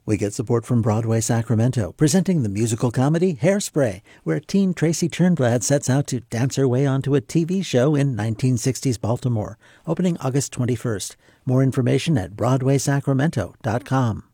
We get support from Broadway Sacramento, presenting the musical comedy Hairspray, where teen Tracy Turnblad sets out to dance her way onto a TV show in 1960s Baltimore, opening August 21st. More information at BroadwaySacramento.com.